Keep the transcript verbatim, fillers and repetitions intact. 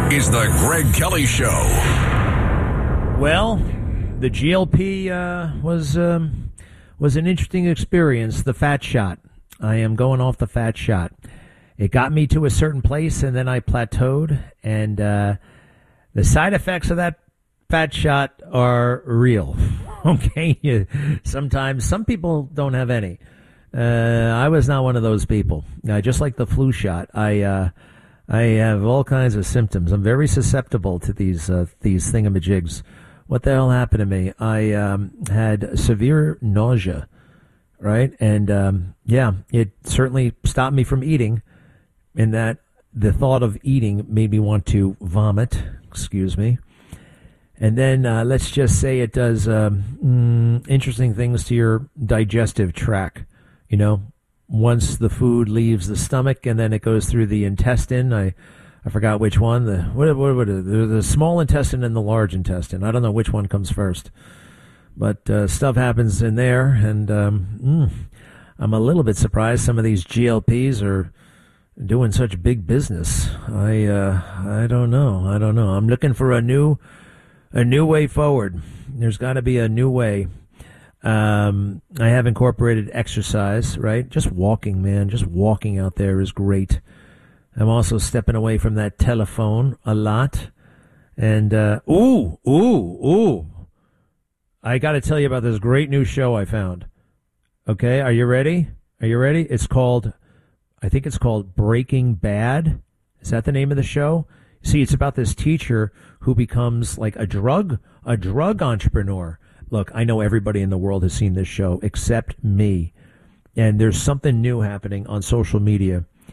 is the Greg Kelly Show. Well, the G L P uh, was um, was an interesting experience. The fat shot. I am going off the fat shot. It got me to a certain place, and then I plateaued. And uh, the side effects of that fat shot are real. Okay, you, sometimes some people don't have any. Uh, I was not one of those people. Uh, just like the flu shot, I uh, I have all kinds of symptoms. I'm very susceptible to these uh, these thingamajigs. What the hell happened to me? I um, had severe nausea, right? And um, yeah, it certainly stopped me from eating. In that the thought of eating made me want to vomit. Excuse me. And then uh, let's just say it does um, mm, interesting things to your digestive tract. You know, once the food leaves the stomach and then it goes through the intestine. I, I forgot which one. The what? What? What? The, the small intestine and the large intestine. I don't know which one comes first, but uh, stuff happens in there, and um, mm, I'm a little bit surprised some of these G L Ps are doing such big business. I uh, I don't know. I don't know. I'm looking for a new. A new way forward. There's got to be a new way. Um, I have incorporated exercise, right? Just walking, man. Just walking out there is great. I'm also stepping away from that telephone a lot. And, uh, ooh, ooh, ooh. I got to tell you about this great new show I found. Okay, are you ready? Are you ready? It's called, I think it's called Breaking Bad. Is that the name of the show? See, it's about this teacher who becomes like a drug, a drug entrepreneur. Look, I know everybody in the world has seen this show except me. And there's something new happening on social media.